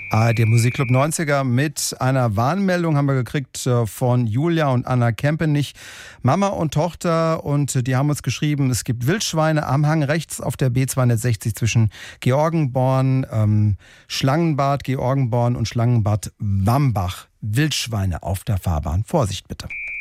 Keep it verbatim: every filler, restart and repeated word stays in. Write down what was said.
Ah, der Musikclub neunziger mit einer Warnmeldung haben wir gekriegt von Julia und Anna Kempenich, Mama und Tochter, und die haben uns geschrieben, es gibt Wildschweine am Hang rechts auf der B zweihundertsechzig zwischen Georgenborn, ähm, Schlangenbad, Georgenborn und Schlangenbad Wambach. Wildschweine auf der Fahrbahn. Vorsicht bitte.